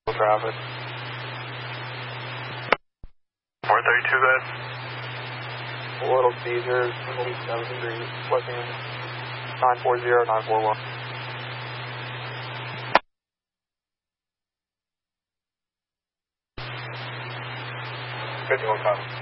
traffic. 432 bed. Little Caesars, 27 degrees, looking 940, 941. 51 copy.